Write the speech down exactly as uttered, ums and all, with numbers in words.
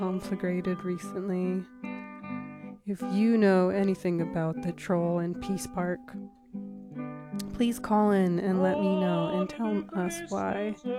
conflagrated recently. If you know anything about the troll in Peace Park, please call in and let me know and tell us why.